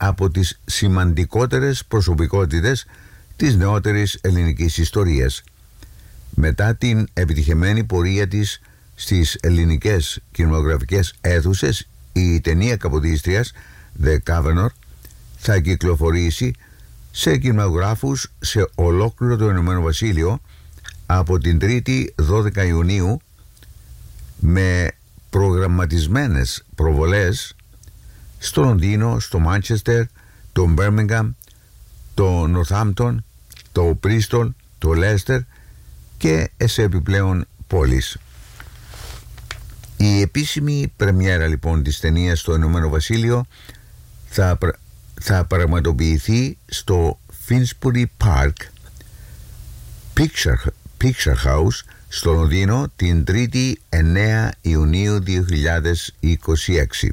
από τις σημαντικότερες προσωπικότητες της νεότερης ελληνικής ιστορίας. Μετά την επιτυχημένη πορεία της στις ελληνικές κινηματογραφικές αίθουσες, η ταινία Καποδίστριας The Governor θα κυκλοφορήσει σε κινηματογράφους σε ολόκληρο το Ηνωμένο Βασίλειο από την 3η 12 Ιουνίου, με προγραμματισμένες προβολές στο Λονδίνο, στο Μάντσεστερ, το Μπέρμιγχαμ, το Νορθάμπτον, το Πρίστολ, το Λέστερ και σε επιπλέον πόλεις. Η επίσημη πρεμιέρα λοιπόν της ταινίας στο Ηνωμένο Βασίλειο θα πραγματοποιηθεί στο Finsbury Park Picture House στο Λονδίνο την 3η 9 Ιουνίου 2026.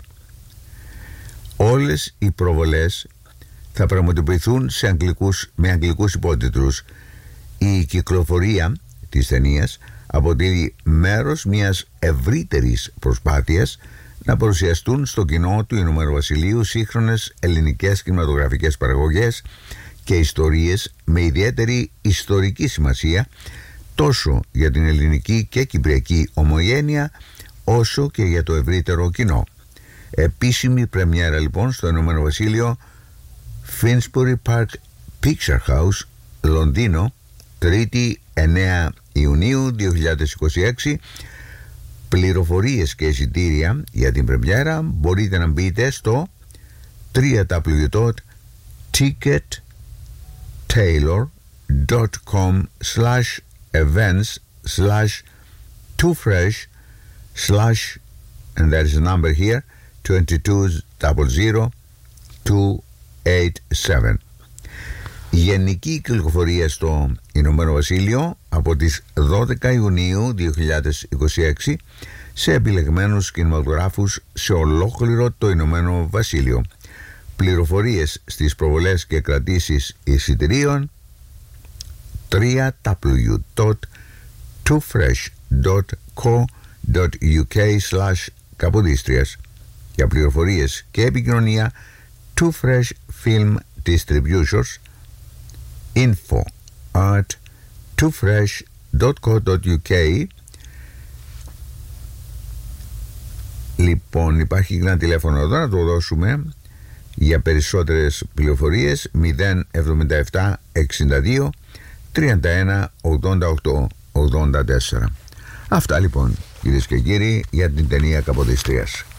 Όλες οι προβολές θα πραγματοποιηθούν με αγγλικούς υπότιτλους. Η κυκλοφορία της ταινίας αποτελεί μέρος μιας ευρύτερης προσπάθειας να παρουσιαστούν στο κοινό του Ηνωμένου Βασιλείου σύγχρονες ελληνικές κινηματογραφικές παραγωγές και ιστορίες με ιδιαίτερη ιστορική σημασία τόσο για την ελληνική και κυπριακή ομογένεια όσο και για το ευρύτερο κοινό. Επίσημη πρεμιέρα λοιπόν στο Ηνωμένο Βασίλειο, Finsbury Park Picture House, Λονδίνο, 3η 9 Ιουνίου 2026. Πληροφορίες και εισιτήρια για την πρεμιέρα μπορείτε να μπείτε στο www.tickettailor.com/events/2fresh/ and there is a number here 2200-287. Γενική κυκλοφορία στο Ηνωμένο Βασίλειο από τις 12 Ιουνίου 2026 σε επιλεγμένους κινηματογράφους σε ολόκληρο το Ηνωμένο Βασίλειο. Πληροφορίες στις προβολές και κρατήσεις εισιτηρίων www.twofresh.co.uk/Καποδίστριας. Για πληροφορίες και επικοινωνία Two Fresh Film Distributors info@twofresh.co.uk. Λοιπόν, υπάρχει ένα τηλέφωνο εδώ να το δώσουμε για περισσότερες πληροφορίες: 077 62 31 88 84. Αυτά λοιπόν, κυρίες και κύριοι, για την ταινία Καποδίστριας.